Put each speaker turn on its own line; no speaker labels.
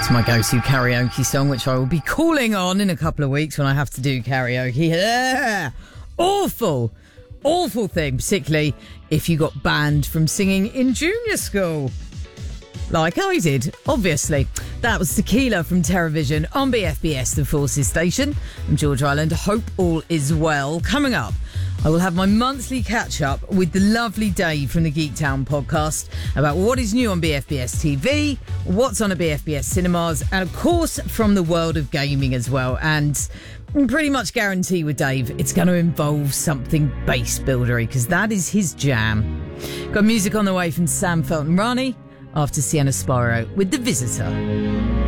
It's my go-to karaoke song, which I will be calling on in a couple of weeks when I have to do karaoke. Awful thing, particularly if you got banned from singing in junior school. Like I did, obviously. That was Tequila from TerraVision on BFBS, the Forces Station. I'm George Island. Hope all is well. Coming up, I will have my monthly catch-up with the lovely Dave from the Geek Town podcast about what is new on BFBS TV, what's on at BFBS cinemas, and of course from the world of gaming as well. And pretty much guarantee with Dave it's going to involve something base buildery, because that is his jam. Got music on the way from Sam Felton Rani after Sienna Sparrow with The Visitor.